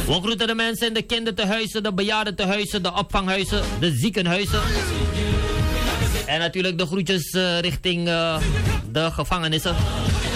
We groeten de mensen in de kindertehuizen, de bejaardentehuizen, de opvanghuizen, de ziekenhuizen. En natuurlijk de groetjes richting de gevangenissen.